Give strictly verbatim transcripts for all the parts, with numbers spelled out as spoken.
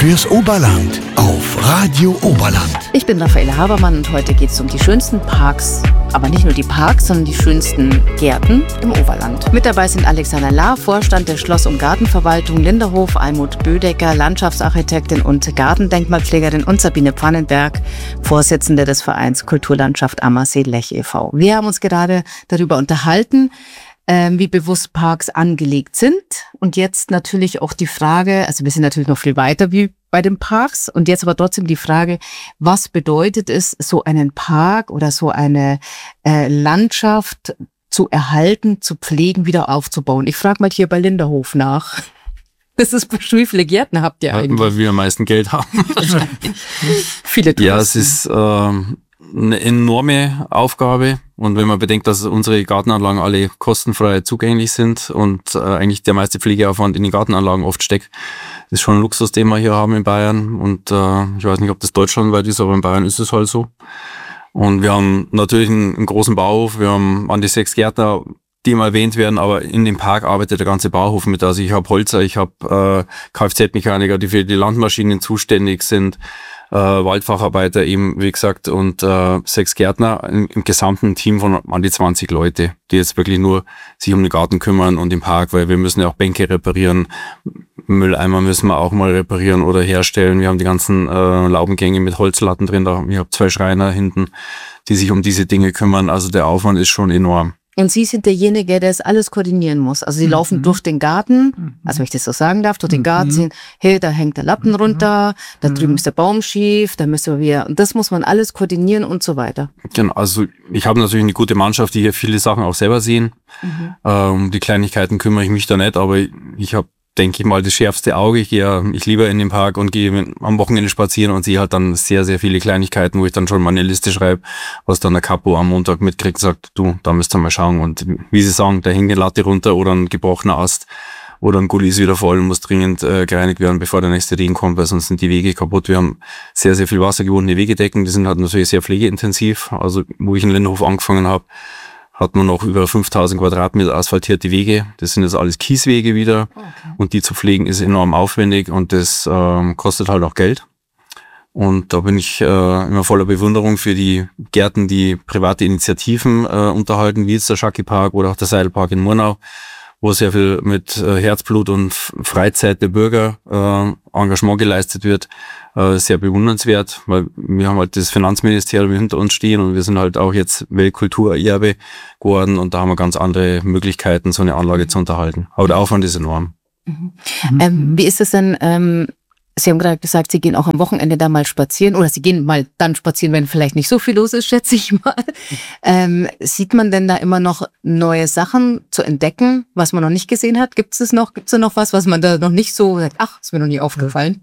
fürs Oberland auf Radio Oberland. Ich bin Raffaele Habermann und heute geht es um die schönsten Parks, aber nicht nur die Parks, sondern die schönsten Gärten im Oberland. Mit dabei sind Alexander Lahr, Vorstand der Schloss- und Gartenverwaltung Linderhof, Almut Bödecker, Landschaftsarchitektin und Gartendenkmalpflegerin und Sabine Pfannenberg, Vorsitzende des Vereins Kulturlandschaft Ammersee-Lech e V Wir haben uns gerade darüber unterhalten, Ähm, wie bewusst Parks angelegt sind. Und jetzt natürlich auch die Frage, also wir sind natürlich noch viel weiter wie bei den Parks, und jetzt aber trotzdem die Frage, was bedeutet es, so einen Park oder so eine äh, Landschaft zu erhalten, zu pflegen, wieder aufzubauen? Ich frage mal hier bei Linderhof nach. Das ist, wie viele Gärten habt ihr eigentlich? Weil wir am meisten Geld haben. Viele Touristen. Ja, es ist ähm, eine enorme Aufgabe. Und wenn man bedenkt, dass unsere Gartenanlagen alle kostenfrei zugänglich sind und äh, eigentlich der meiste Pflegeaufwand in den Gartenanlagen oft steckt, ist schon ein Luxus, den wir hier haben in Bayern. Und äh, ich weiß nicht, ob das deutschlandweit ist, aber in Bayern ist es halt so. Und wir haben natürlich einen, einen großen Bauhof. Wir haben an die sechs Gärtner, die immer erwähnt werden, aber in dem Park arbeitet der ganze Bauhof mit. Also ich habe Holzer, ich habe äh, Kfz-Mechaniker, die für die Landmaschinen zuständig sind, äh, Waldfacharbeiter eben, wie gesagt, und äh, sechs Gärtner im, im gesamten Team von an die zwanzig Leute, die jetzt wirklich nur sich um den Garten kümmern und den Park, weil wir müssen ja auch Bänke reparieren, Mülleimer müssen wir auch mal reparieren oder herstellen. Wir haben die ganzen äh, Laubengänge mit Holzlatten drin, da ich habe zwei Schreiner hinten, die sich um diese Dinge kümmern. Also der Aufwand ist schon enorm. Und Sie sind derjenige, der das alles koordinieren muss. Also Sie mhm. laufen durch den Garten, also wenn ich das so sagen darf, durch den Garten, sehen, hey, da hängt der Lappen runter, da mhm. drüben ist der Baum schief, da müssen wir, und das muss man alles koordinieren und so weiter. Genau, also ich habe natürlich eine gute Mannschaft, die hier viele Sachen auch selber sehen. Mhm. Äh, um die Kleinigkeiten kümmere ich mich da nicht, aber ich habe, denke ich mal, das schärfste Auge. Ich gehe ich lieber in den Park und gehe am Wochenende spazieren und sehe halt dann sehr, sehr viele Kleinigkeiten, wo ich dann schon mal eine Liste schreibe, was dann der Capo am Montag mitkriegt, sagt, du, da müsst ihr mal schauen. Und wie Sie sagen, da hängt eine Latte runter oder ein gebrochener Ast oder ein Gully ist wieder voll und muss dringend äh, gereinigt werden, bevor der nächste Regen kommt, weil sonst sind die Wege kaputt. Wir haben sehr, sehr viel wassergebundene Wegedecken, die sind halt natürlich sehr pflegeintensiv. Also wo ich in Linderhof angefangen habe, hat man noch über fünftausend Quadratmeter asphaltierte Wege. Das sind jetzt alles Kieswege wieder. Okay. Und die zu pflegen ist enorm aufwendig und das ähm, kostet halt auch Geld. Und da bin ich äh, immer voller Bewunderung für die Gärten, die private Initiativen äh, unterhalten, wie jetzt der Schacki Park oder auch der Seidelpark in Murnau, wo sehr viel mit äh, Herzblut und Freizeit der Bürger äh, Engagement geleistet wird. Äh, sehr bewundernswert, weil wir haben halt das Finanzministerium hinter uns stehen und wir sind halt auch jetzt Weltkulturerbe geworden und da haben wir ganz andere Möglichkeiten, so eine Anlage zu unterhalten. Aber der Aufwand ist enorm. Mhm. Ähm, wie ist es denn, ähm, Sie haben gerade gesagt, Sie gehen auch am Wochenende da mal spazieren oder Sie gehen mal dann spazieren, wenn vielleicht nicht so viel los ist, schätze ich mal. Ähm, sieht man denn da immer noch neue Sachen zu entdecken, was man noch nicht gesehen hat? Gibt es noch, gibt's da noch was, was man da noch nicht so sagt, ach, ist mir noch nie aufgefallen?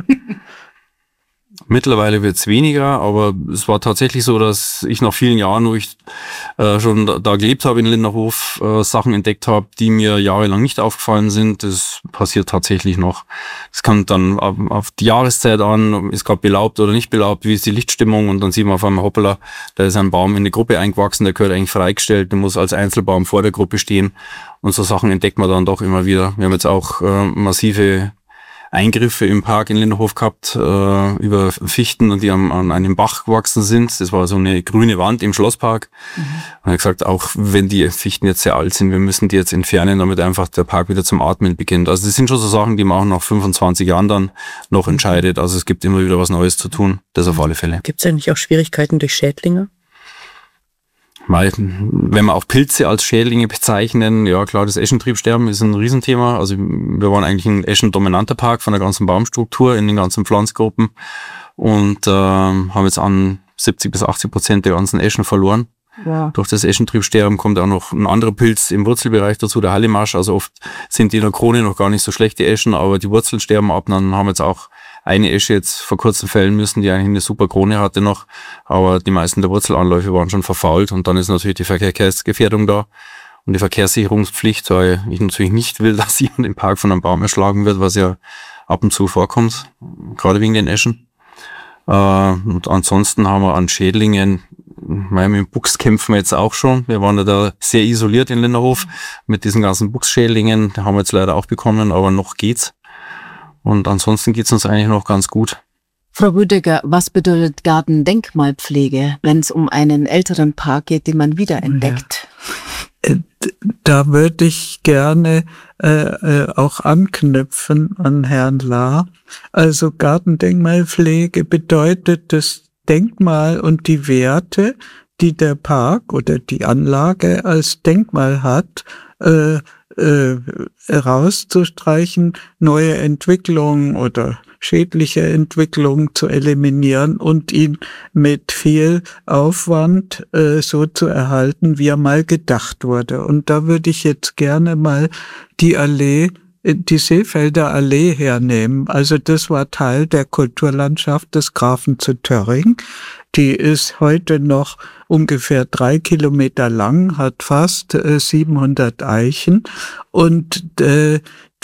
Mittlerweile wird's weniger, aber es war tatsächlich so, dass ich nach vielen Jahren, wo ich äh, schon da, da gelebt habe in Linderhof, äh, Sachen entdeckt habe, die mir jahrelang nicht aufgefallen sind. Das passiert tatsächlich noch. Es kommt dann auf, auf die Jahreszeit an, ist gerade belaubt oder nicht belaubt, wie ist die Lichtstimmung und dann sieht man auf einmal, hoppala, da ist ein Baum in eine Gruppe eingewachsen, der gehört eigentlich freigestellt, der muss als Einzelbaum vor der Gruppe stehen und so Sachen entdeckt man dann doch immer wieder. Wir haben jetzt auch äh, massive Eingriffe im Park in Linderhof gehabt, äh, über Fichten, die am, an einem Bach gewachsen sind. Das war so eine grüne Wand im Schlosspark. Mhm. Und er hat gesagt, auch wenn die Fichten jetzt sehr alt sind, wir müssen die jetzt entfernen, damit einfach der Park wieder zum Atmen beginnt. Also das sind schon so Sachen, die man auch nach fünfundzwanzig Jahren dann noch entscheidet. Also es gibt immer wieder was Neues zu tun. Das auf alle Fälle. Gibt es eigentlich auch Schwierigkeiten durch Schädlinge? Weil, wenn wir auch Pilze als Schädlinge bezeichnen, ja klar, das Eschentriebsterben ist ein Riesenthema. Also wir waren eigentlich ein eschendominanter Park von der ganzen Baumstruktur in den ganzen Pflanzgruppen und äh, haben jetzt an siebzig bis achtzig Prozent der ganzen Eschen verloren. Ja. Durch das Eschentriebsterben kommt auch noch ein anderer Pilz im Wurzelbereich dazu, der Hallimasch. Also oft sind die in der Krone noch gar nicht so schlecht, die Eschen, aber die Wurzeln sterben ab. Dann haben wir jetzt auch eine Esche jetzt vor kurzem fällen müssen, die eigentlich eine super Krone hatte noch, aber die meisten der Wurzelanläufe waren schon verfault und dann ist natürlich die Verkehrsgefährdung da und die Verkehrssicherungspflicht, weil ich natürlich nicht will, dass jemand im Park von einem Baum erschlagen wird, was ja ab und zu vorkommt, gerade wegen den Eschen. Und ansonsten haben wir an Schädlingen, mit dem Buchs kämpfen wir jetzt auch schon. Wir waren ja da sehr isoliert in Linderhof mit diesen ganzen Buchsschädlingen, die haben wir jetzt leider auch bekommen, aber noch geht's. Und ansonsten geht's uns eigentlich noch ganz gut. Frau Rüdiger, was bedeutet Gartendenkmalpflege, wenn es um einen älteren Park geht, den man wiederentdeckt? Ja. Da würde ich gerne äh, auch anknüpfen an Herrn Lahr. Also Gartendenkmalpflege bedeutet das Denkmal und die Werte, die der Park oder die Anlage als Denkmal hat, äh, äh, herauszustreichen, neue Entwicklungen oder schädliche Entwicklungen zu eliminieren und ihn mit viel Aufwand äh, so zu erhalten, wie er mal gedacht wurde. Und da würde ich jetzt gerne mal die Allee, die Seefelder Allee hernehmen. Also das war Teil der Kulturlandschaft des Grafen zu Töring. Die ist heute noch ungefähr drei Kilometer lang, hat fast äh, siebenhundert Eichen und äh,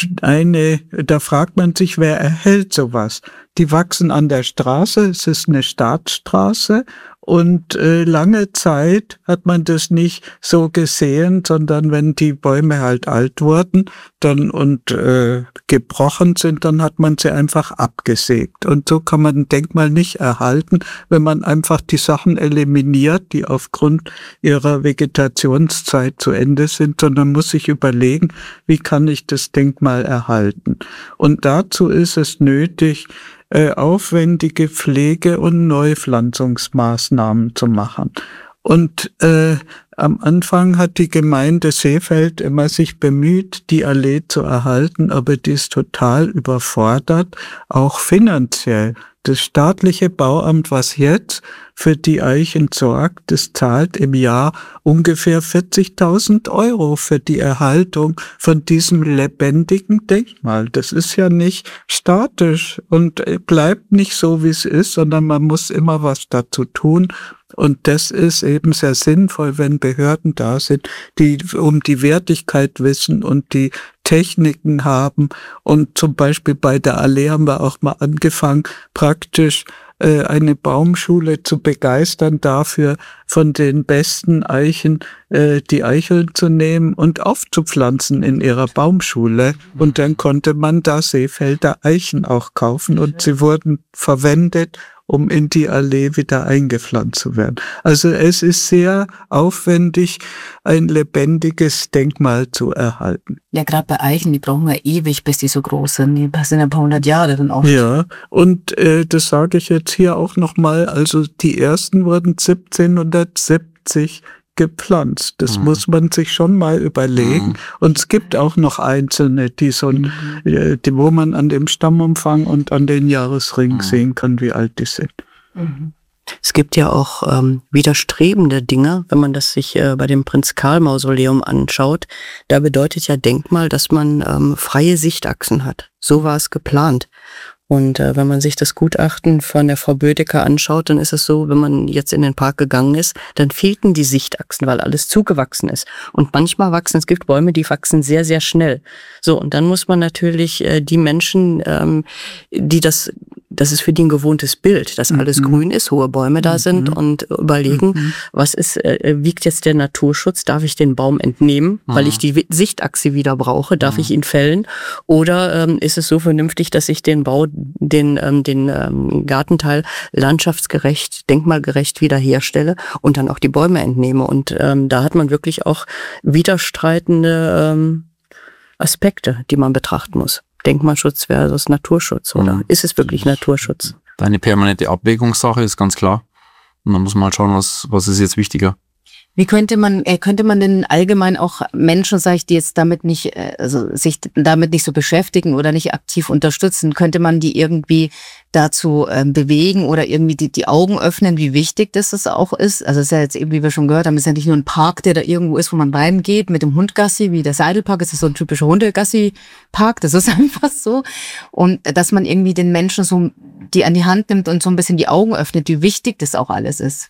eine, da fragt man sich, wer erhält sowas? Die wachsen an der Straße, es ist eine Staatsstraße und äh, lange Zeit hat man das nicht so gesehen, sondern wenn die Bäume halt alt wurden dann und äh, gebrochen sind, dann hat man sie einfach abgesägt. Und so kann man ein Denkmal nicht erhalten, wenn man einfach die Sachen eliminiert, die aufgrund ihrer Vegetationszeit zu Ende sind, sondern muss sich überlegen, wie kann ich das Denkmal erhalten. Und dazu ist es nötig, äh, aufwendige Pflege- und Neupflanzungsmaßnahmen zu machen. Und äh, am Anfang hat die Gemeinde Seefeld immer sich bemüht, die Allee zu erhalten, aber die ist total überfordert, auch finanziell. Das staatliche Bauamt, was jetzt für die Eichen sorgt, das zahlt im Jahr ungefähr vierzigtausend Euro für die Erhaltung von diesem lebendigen Denkmal. Das ist ja nicht statisch und bleibt nicht so, wie es ist, sondern man muss immer was dazu tun. Und das ist eben sehr sinnvoll, wenn Behörden da sind, die um die Wertigkeit wissen und die Techniken haben. Und zum Beispiel bei der Allee haben wir auch mal angefangen, praktisch äh, eine Baumschule zu begeistern dafür, von den besten Eichen äh, die Eicheln zu nehmen und aufzupflanzen in ihrer Baumschule. Und dann konnte man da Seefelder Eichen auch kaufen und sie wurden verwendet, um in die Allee wieder eingepflanzt zu werden. Also es ist sehr aufwendig, ein lebendiges Denkmal zu erhalten. Ja, gerade bei Eichen, die brauchen ja ewig, bis die so groß sind. Die sind ja ein paar hundert Jahre dann auch. Ja, und äh, das sage ich jetzt hier auch nochmal, also die ersten wurden siebzehnhundertsiebzig gepflanzt. Das mhm. muss man sich schon mal überlegen. Mhm. Und es gibt auch noch einzelne, die so, mhm. äh, die, wo man an dem Stammumfang und an den Jahresringen mhm. sehen kann, wie alt die sind. Mhm. Es gibt ja auch ähm, widerstrebende Dinge, wenn man das sich äh, bei dem Prinz-Karl-Mausoleum anschaut. Da bedeutet ja Denkmal, dass man ähm, freie Sichtachsen hat. So war es geplant. Und äh, wenn man sich das Gutachten von der Frau Bödecker anschaut, dann ist es so, wenn man jetzt in den Park gegangen ist, dann fehlten die Sichtachsen, weil alles zugewachsen ist. Und manchmal wachsen, es gibt Bäume, die wachsen sehr, sehr schnell. So, und dann muss man natürlich äh, die Menschen, ähm, die das, das ist für die ein gewohntes Bild, dass alles mhm. grün ist, hohe Bäume da sind mhm. und überlegen, mhm. was ist, äh, wiegt jetzt der Naturschutz? Darf ich den Baum entnehmen, mhm. weil ich die Sichtachse wieder brauche? Darf mhm. ich ihn fällen? Oder ähm, ist es so vernünftig, dass ich den Bau den ähm, den ähm, Gartenteil landschaftsgerecht, denkmalgerecht wiederherstelle und dann auch die Bäume entnehme. Und ähm, da hat man wirklich auch widerstreitende ähm, Aspekte, die man betrachten muss. Denkmalschutz versus Naturschutz, oder? Mhm. Ist es wirklich Naturschutz? Eine permanente Abwägungssache ist ganz klar. Und dann muss man halt schauen, was was ist jetzt wichtiger. Wie könnte man, äh, könnte man denn allgemein auch Menschen, sag ich, die jetzt damit nicht, äh, also sich damit nicht so beschäftigen oder nicht aktiv unterstützen, könnte man die irgendwie dazu ähm, bewegen oder irgendwie die, die Augen öffnen, wie wichtig das, das auch ist? Also es ist ja jetzt eben, wie wir schon gehört haben, ist ja nicht nur ein Park, der da irgendwo ist, wo man reingeht mit dem Hundgassi, wie der Seidelpark, ist das so ein typischer Hundegassi-Park, das ist einfach so. Und dass man irgendwie den Menschen so die an die Hand nimmt und so ein bisschen die Augen öffnet, wie wichtig das auch alles ist.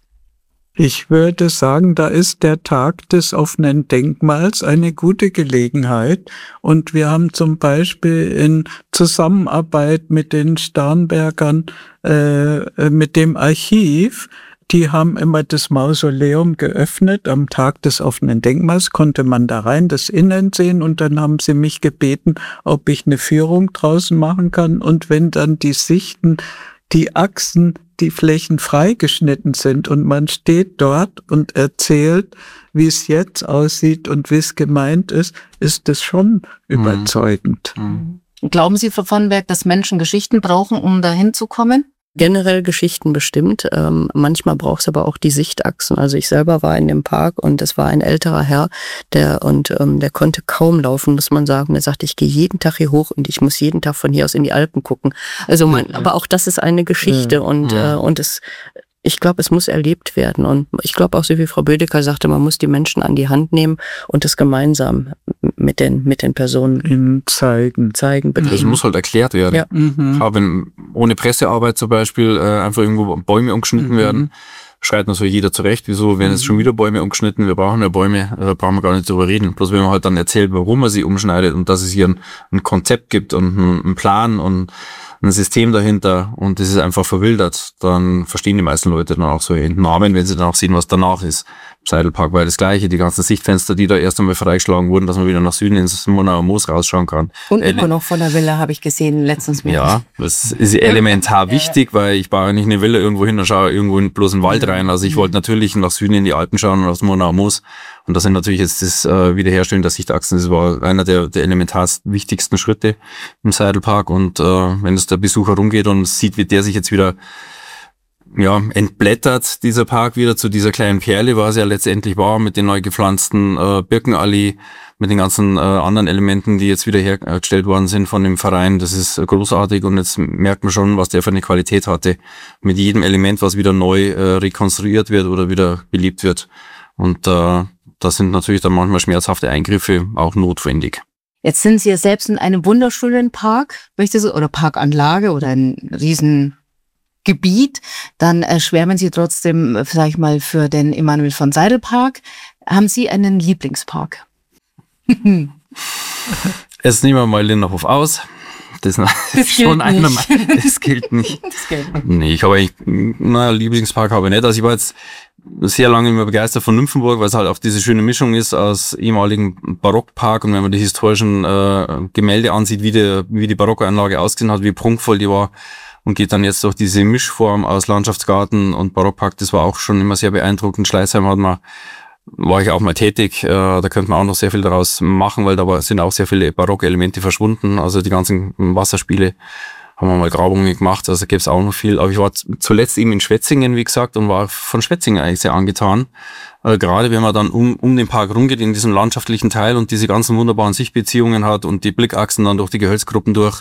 Ich würde sagen, da ist der Tag des offenen Denkmals eine gute Gelegenheit. Und wir haben zum Beispiel in Zusammenarbeit mit den Starnbergern, äh, mit dem Archiv, die haben immer das Mausoleum geöffnet. Am Tag des offenen Denkmals konnte man da rein, das Innen sehen, und dann haben sie mich gebeten, ob ich eine Führung draußen machen kann. Und wenn dann die Sichten, die Achsen, die Flächen freigeschnitten sind und man steht dort und erzählt, wie es jetzt aussieht und wie es gemeint ist, ist das schon mhm. überzeugend. Mhm. Glauben Sie, Frau Vonneberg, dass Menschen Geschichten brauchen, um dahin zu kommen? Generell Geschichten bestimmt. Ähm, manchmal braucht es aber auch die Sichtachsen. Also ich selber war in dem Park und es war ein älterer Herr, der und ähm, der konnte kaum laufen, muss man sagen. Er sagte, ich gehe jeden Tag hier hoch und ich muss jeden Tag von hier aus in die Alpen gucken. Also man, aber auch das ist eine Geschichte ja. und ja. Äh, und es ich glaube, es muss erlebt werden. Und ich glaube auch, so wie Frau Bödecker sagte, man muss die Menschen an die Hand nehmen und es gemeinsam mit den, mit den Personen ihnen zeigen. zeigen das muss halt erklärt werden. Ja. Mhm. Aber wenn ohne Pressearbeit zum Beispiel äh, einfach irgendwo Bäume umgeschnitten mhm. werden, schreit natürlich jeder zurecht, wieso werden jetzt schon wieder Bäume umgeschnitten, wir brauchen ja Bäume, da brauchen wir gar nicht drüber reden. Bloß wenn man halt dann erzählt, warum man sie umschneidet und dass es hier ein, ein Konzept gibt und ein, ein Plan und ein System dahinter und das ist einfach verwildert, dann verstehen die meisten Leute dann auch so ihren Namen, wenn sie dann auch sehen, was danach ist. Im Seidelpark war das Gleiche, die ganzen Sichtfenster, die da erst einmal freigeschlagen wurden, dass man wieder nach Süden ins Monauer Moos rausschauen kann. Und immer Ele- noch von der Villa habe ich gesehen, letztens mit. Ja, das ist elementar wichtig, weil ich baue ja nicht eine Villa irgendwo hin und schaue irgendwo in bloß in den Wald rein. Also ich wollte natürlich nach Süden in die Alpen schauen und aufs Monauer Moos. Und das sind natürlich jetzt das äh, Wiederherstellen der Sichtachsen. Das war einer der, der elementar wichtigsten Schritte im Seidelpark. Und äh, wenn es der Besucher rumgeht und sieht, wie der sich jetzt wieder ja entblättert, dieser Park wieder zu dieser kleinen Perle, was er letztendlich war, mit den neu gepflanzten äh, Birkenallee, mit den ganzen äh, anderen Elementen, die jetzt wieder hergestellt worden sind von dem Verein. Das ist äh, großartig und jetzt merkt man schon, was der für eine Qualität hatte. Mit jedem Element, was wieder neu äh, rekonstruiert wird oder wieder belebt wird. Und äh, da sind natürlich dann manchmal schmerzhafte Eingriffe auch notwendig. Jetzt sind Sie ja selbst in einem wunderschönen Park, oder Parkanlage oder ein Riesengebiet. Dann äh, schwärmen Sie trotzdem, sag ich mal, für den Emanuel von Seidel Park. Haben Sie einen Lieblingspark? Jetzt nehmen wir mal Linderhof aus. Das, das, das ist schon einer. Das gilt nicht. Das gilt nicht. Nee, ich habe eigentlich, naja, Lieblingspark habe ich nicht. Also ich war jetzt sehr lange immer begeistert von Nymphenburg, weil es halt auch diese schöne Mischung ist aus ehemaligen Barockpark und wenn man die historischen äh, Gemälde ansieht, wie die, wie die Barockanlage ausgesehen hat, wie prunkvoll die war und geht dann jetzt durch diese Mischform aus Landschaftsgarten und Barockpark, das war auch schon immer sehr beeindruckend. Schleißheim hat man war ich auch mal tätig, äh, da könnte man auch noch sehr viel daraus machen, weil da war, sind auch sehr viele barocke Elemente verschwunden, also die ganzen Wasserspiele haben wir mal Grabungen gemacht, also gäbe es auch noch viel, aber ich war zuletzt eben in Schwetzingen, wie gesagt, und war von Schwetzingen eigentlich sehr angetan, äh, gerade wenn man dann um, um den Park rumgeht, in diesem landschaftlichen Teil und diese ganzen wunderbaren Sichtbeziehungen hat und die Blickachsen dann durch die Gehölzgruppen durch,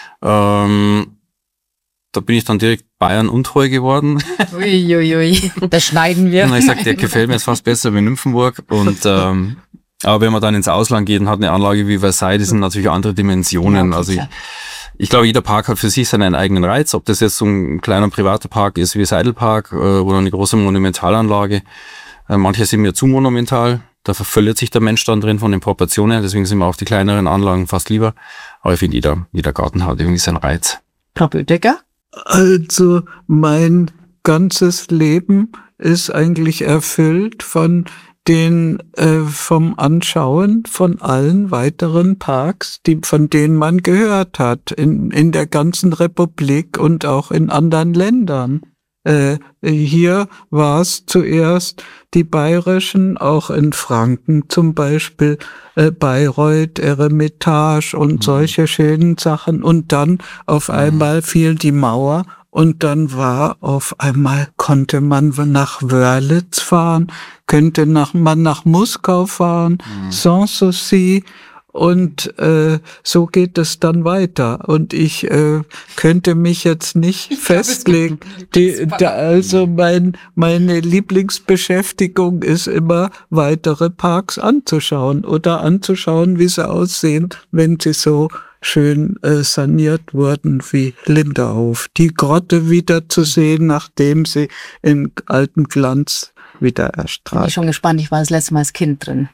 ähm, da bin ich dann direkt Bayern untreu geworden. Uiuiui, ui. Das schneiden wir. Und ich sag, der gefällt mir jetzt fast besser wie Nymphenburg. Und ähm, aber wenn man dann ins Ausland geht und hat eine Anlage wie Versailles, das sind natürlich andere Dimensionen. Ja, also ich, ich glaube, jeder Park hat für sich seinen eigenen Reiz. Ob das jetzt so ein kleiner privater Park ist wie Seidelpark äh, oder eine große Monumentalanlage. Äh, manche sind mir zu monumental. Da verliert sich der Mensch dann drin von den Proportionen. Deswegen sind mir auch die kleineren Anlagen fast lieber. Aber ich finde, jeder, jeder Garten hat irgendwie seinen Reiz. Frau Bödecker? Also mein ganzes Leben ist eigentlich erfüllt von den äh, vom Anschauen von allen weiteren Parks, die von denen man gehört hat in in der ganzen Republik und auch in anderen Ländern. Äh, hier war es zuerst die bayerischen, auch in Franken zum Beispiel, äh, Bayreuth, Eremitage und mhm. solche schönen Sachen. Und dann auf mhm. einmal fiel die Mauer und dann war auf einmal, konnte man nach Wörlitz fahren, könnte nach, man nach Muskau fahren, mhm. sans souci. Und äh, so geht es dann weiter. Und ich äh, könnte mich jetzt nicht ich festlegen. Die, da, also mein, meine Lieblingsbeschäftigung ist immer, weitere Parks anzuschauen oder anzuschauen, wie sie aussehen, wenn sie so schön äh, saniert wurden wie Linderhof. Die Grotte wieder zu sehen, nachdem sie in altem Glanz wieder erstrahlt. Bin ich schon gespannt. Ich war das letzte Mal als Kind drin.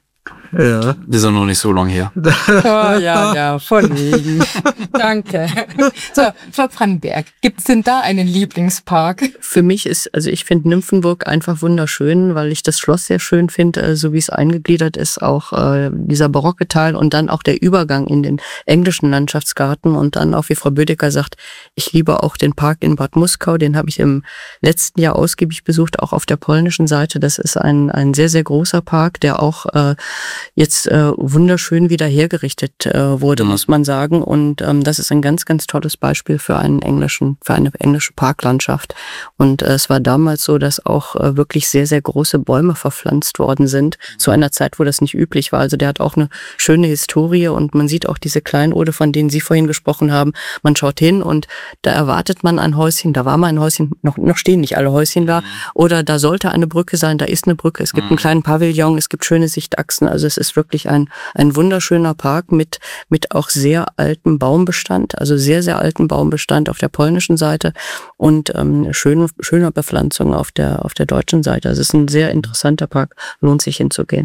Ja. Das ist ja noch nicht so lange her. Oh, ja, ja, von wegen. Danke. So, Frau Pfannenberg, gibt es denn da einen Lieblingspark? Für mich ist, also ich finde Nymphenburg einfach wunderschön, weil ich das Schloss sehr schön finde, so wie es eingegliedert ist, auch äh, dieser barocke Teil und dann auch der Übergang in den englischen Landschaftsgarten und dann auch, wie Frau Bödecker sagt, ich liebe auch den Park in Bad Muskau, den habe ich im letzten Jahr ausgiebig besucht, auch auf der polnischen Seite. Das ist ein, ein sehr, sehr großer Park, der auch äh, jetzt äh, wunderschön wieder hergerichtet äh, wurde, mhm. muss man sagen. Und ähm, das ist ein ganz, ganz tolles Beispiel für einen englischen, für eine englische Parklandschaft. Und äh, es war damals so, dass auch äh, wirklich sehr, sehr große Bäume verpflanzt worden sind, mhm. zu einer Zeit, wo das nicht üblich war. Also der hat auch eine schöne Historie und man sieht auch diese Kleinode, von denen Sie vorhin gesprochen haben. Man schaut hin und da erwartet man ein Häuschen, da war mal ein Häuschen, noch, noch stehen nicht alle Häuschen da, mhm. oder da sollte eine Brücke sein, da ist eine Brücke, es gibt mhm. einen kleinen Pavillon, es gibt schöne Sichtachsen, also es ist wirklich ein, ein wunderschöner Park mit, mit auch sehr altem Baumbestand, also sehr, sehr alten Baumbestand auf der polnischen Seite und ähm, schön, schöner Bepflanzung auf der, auf der deutschen Seite. Also es ist ein sehr interessanter Park, lohnt sich hinzugehen.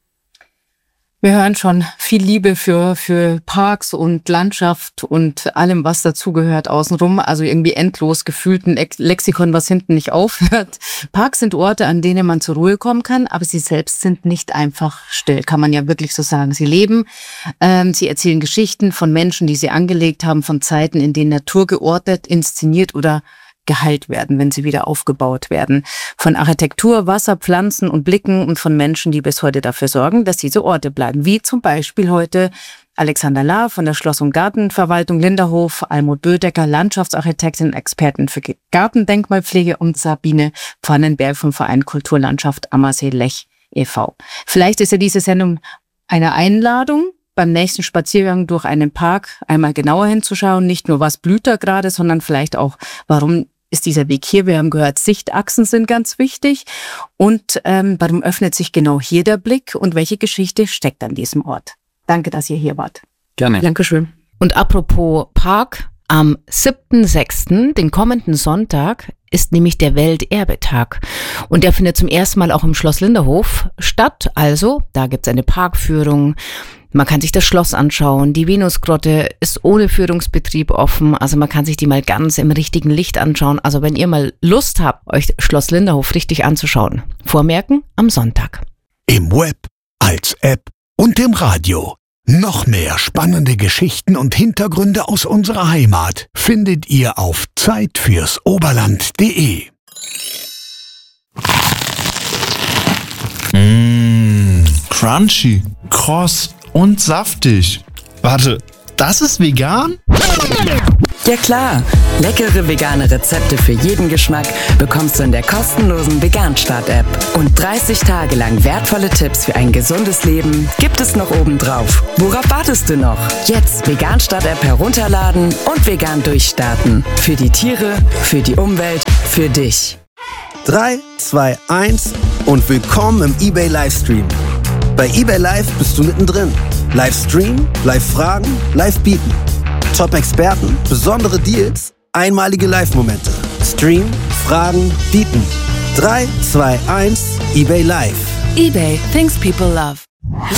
Wir hören schon viel Liebe für, für Parks und Landschaft und allem, was dazugehört außenrum. Also irgendwie endlos gefühlt ein Lexikon, was hinten nicht aufhört. Parks sind Orte, an denen man zur Ruhe kommen kann, aber sie selbst sind nicht einfach still, kann man ja wirklich so sagen. Sie leben, ähm, sie erzählen Geschichten von Menschen, die sie angelegt haben, von Zeiten, in denen Natur geordnet, inszeniert oder geheilt werden, wenn sie wieder aufgebaut werden. Von Architektur, Wasser, Pflanzen und Blicken und von Menschen, die bis heute dafür sorgen, dass diese Orte bleiben. Wie zum Beispiel heute Alexander Lahr von der Schloss- und Gartenverwaltung Linderhof, Almut Bödecker, Landschaftsarchitektin, Expertin für Gartendenkmalpflege und Sabine Pfannenberg vom Verein Kulturlandschaft Ammersee-Lech e V Vielleicht ist ja diese Sendung eine Einladung, beim nächsten Spaziergang durch einen Park einmal genauer hinzuschauen, nicht nur was blüht da gerade, sondern vielleicht auch, warum ist dieser Weg hier? Wir haben gehört, Sichtachsen sind ganz wichtig. Und ähm, warum öffnet sich genau hier der Blick und welche Geschichte steckt an diesem Ort? Danke, dass ihr hier wart. Gerne. Dankeschön. Und apropos Park, am siebten sechsten, den kommenden Sonntag, ist nämlich der Welterbetag. Und der findet zum ersten Mal auch im Schloss Linderhof statt. Also, da gibt's eine Parkführung. Man kann sich das Schloss anschauen. Die Venusgrotte ist ohne Führungsbetrieb offen. Also man kann sich die mal ganz im richtigen Licht anschauen. Also wenn ihr mal Lust habt, euch Schloss Linderhof richtig anzuschauen. Vormerken am Sonntag. Im Web, als App und im Radio. Noch mehr spannende Geschichten und Hintergründe aus unserer Heimat findet ihr auf zeit fürs oberland punkt de. Mmh, crunchy, kross und saftig. Warte, das ist vegan? Ja klar, leckere vegane Rezepte für jeden Geschmack bekommst du in der kostenlosen Vegan-Start-App. Und dreißig Tage lang wertvolle Tipps für ein gesundes Leben gibt es noch obendrauf. Worauf wartest du noch? Jetzt Vegan-Start-App herunterladen und vegan durchstarten. Für die Tiere, für die Umwelt, für dich. drei, zwei, eins und willkommen im eBay Livestream. Bei eBay Live bist du mittendrin. Livestream, Live-Fragen, Live-Bieten. Top-Experten, besondere Deals, einmalige Live-Momente. Stream, Fragen, Bieten. drei, zwei, eins, eBay Live. eBay, things people love.